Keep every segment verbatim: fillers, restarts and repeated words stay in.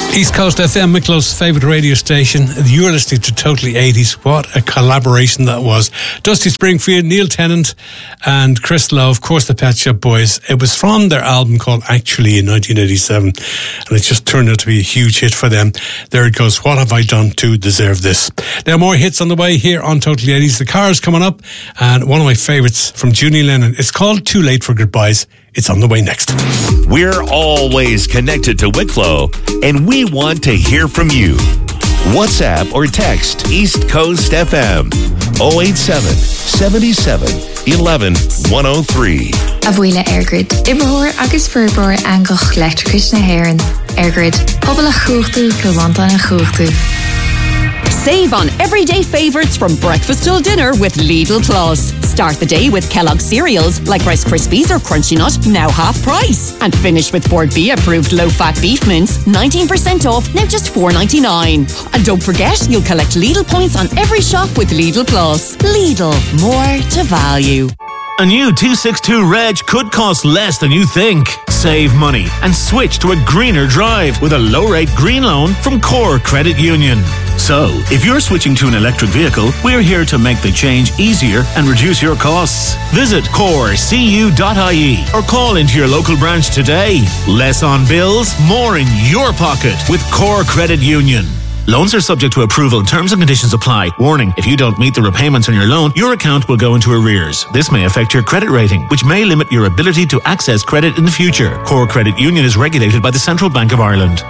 East Coast F M, Micklow's favourite radio station. You're listening to Totally eighties. What a collaboration that was. Dusty Springfield, Neil Tennant and Chris Lowe, of course the Pet Shop Boys. It was from their album called Actually in nineteen eighty-seven, and it just turned out to be a huge hit for them. There it goes. What have I done to deserve this? There are more hits on the way here on Totally eighties. The Cars coming up, and one of my favourites from Junie Lennon. It's called Too Late for Goodbyes. It's on the way next. We're always connected to Wicklow, and we want to hear from you. WhatsApp or text East Coast F M oh eight seven, seven seven, one one, one oh three. Abuela Airgrid. Ibrahor agus Furbour Angoch Electricus na Heron. Airgrid. Pobble a chuchtu, Kilmanta na chuchtu. Save on everyday favourites from breakfast till dinner with Lidl Plus. Start the day with Kellogg's cereals like Rice Krispies or Crunchy Nut, now half price. And finish with Ford B approved low-fat beef mince, nineteen percent off, now just four ninety-nine. And don't forget, you'll collect Lidl points on every shop with Lidl Plus. Lidl, more to value. A new two sixty-two Reg could cost less than you think. Save money and switch to a greener drive with a low-rate green loan from Core Credit Union. So, if you're switching to an electric vehicle, we're here to make the change easier and reduce your costs. Visit core c u dot i e or call into your local branch today. Less on bills, more in your pocket with Core Credit Union. Loans are subject to approval. Terms and conditions apply. Warning, if you don't meet the repayments on your loan, your account will go into arrears. This may affect your credit rating, which may limit your ability to access credit in the future. Core Credit Union is regulated by the Central Bank of Ireland.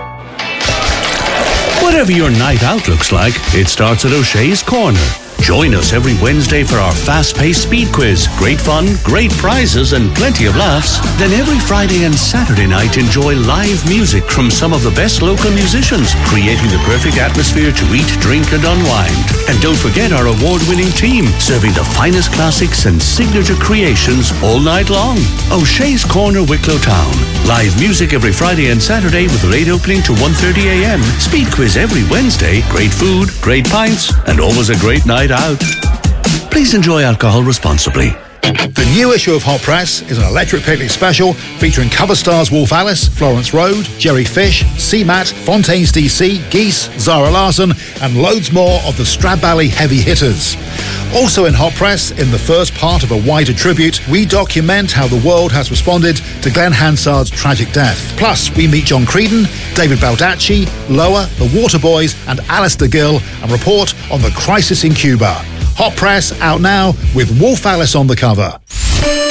Whatever your night out looks like, it starts at O'Shea's Corner. Join us every Wednesday for our fast-paced speed quiz. Great fun, great prizes, and plenty of laughs. Then every Friday and Saturday night, enjoy live music from some of the best local musicians, creating the perfect atmosphere to eat, drink, and unwind. And don't forget our award-winning team, serving the finest classics and signature creations all night long. O'Shea's Corner, Wicklow Town. Live music every Friday and Saturday with late opening to one thirty a m. Speed quiz every Wednesday. Great food, great pints, and always a great night out. Please enjoy alcohol responsibly. The new issue of Hot Press is an electric picnic special featuring cover stars Wolf Alice, Florence Road, Jerry Fish, C-Mat, Fontaines D C, Geese, Zara Larson, and loads more of the Stradbally heavy hitters. Also in Hot Press, in the first part of a wider tribute, we document how the world has responded to Glenn Hansard's tragic death. Plus, we meet John Creedon, David Baldacci, Lower, the Waterboys, and Alistair Gill, and report on the crisis in Cuba. Hot Press out now with Wolf Alice on the cover.